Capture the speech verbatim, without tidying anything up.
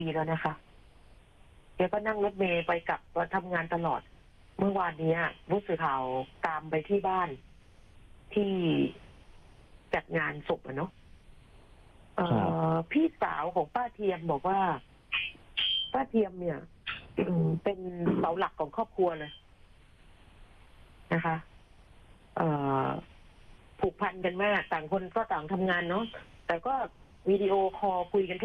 ปีแล้วนะคะแกก็นั่งรถเมล์ไปกลับทำงานตลอดเมื่อวานนี้ผู้สื่อข่าวตามไปที่บ้านที่จัดงานศพอะเนาะพี่สาวของป้าเทียมบอกว่าป้าเทียมเนี่ยเป็นเสาหลักของครอบครัวเลยนะคะผูกพันกันมากต่างคนก็ต่างทำงานเนาะแต่ก็วิดีโอคอลคุยกัน